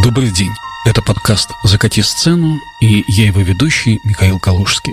Добрый день. Это подкаст «Закати сцену» и я его ведущий Михаил Калужский.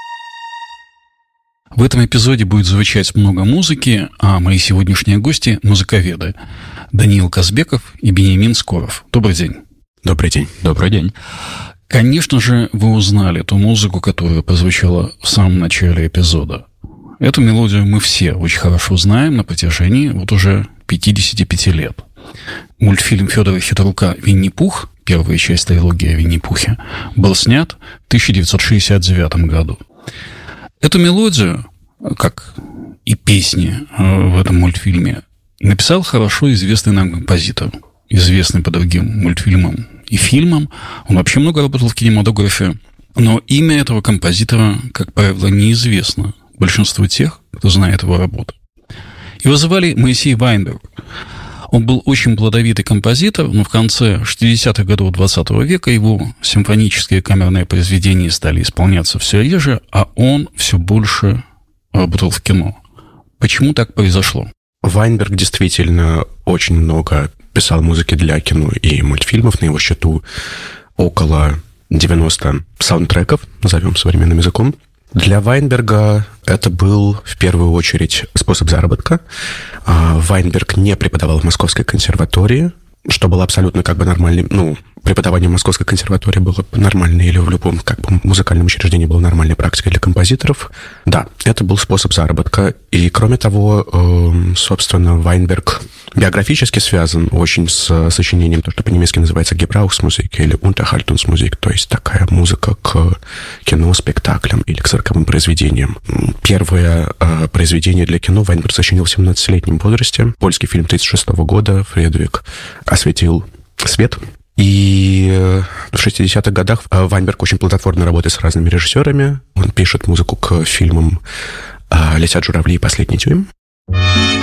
В этом эпизоде будет звучать много музыки, а мои сегодняшние гости – музыковеды Даниил Казбеков и Бениамин Скоров. Добрый день. Добрый день. Добрый день. Конечно же, вы узнали ту музыку, которая прозвучала в самом начале эпизода. Эту мелодию мы все очень хорошо знаем на протяжении уже 55 лет. Мультфильм Федора Хитрука «Винни-Пух», первая часть трилогии о Винни-Пухе, был снят в 1969 году. Эту мелодию, как и песни в этом мультфильме, написал хорошо известный нам композитор, известный по другим мультфильмам и фильмам. Он вообще много работал в кинематографе, но имя этого композитора, как правило, неизвестно большинству тех, кто знает его работу. Его звали Моисей Вайнберг. Он был очень плодовитый композитор, но в конце 60-х годов 20 века его симфонические камерные произведения стали исполняться все реже, а он все больше работал в кино. Почему так произошло? Вайнберг действительно очень много писал музыки для кино и мультфильмов. На его счету около 90 саундтреков, назовем современным языком. Для Вайнберга это был в первую очередь способ заработка. Вайнберг не преподавал в Московской консерватории, что было абсолютно нормально. Преподавание в Московской консерватории было нормально, или в любом музыкальном учреждении было нормальной практикой для композиторов. Да, это был способ заработка. И, кроме того, собственно, Вайнберг биографически связан очень с сочинением, то, что по-немецки называется Gebrauchsmusik или Unterhaltungsmusik, то есть такая музыка к кино, спектаклям или к цирковым произведениям. Первое произведение для кино Вайнберг сочинил в 17-летнем возрасте. Польский фильм 1936 года «Фредерик» осветил свет. И в 60-х годах Вайнберг очень плодотворно работает с разными режиссерами. Он пишет музыку к фильмам «Летят журавли» и «Последний тюйм».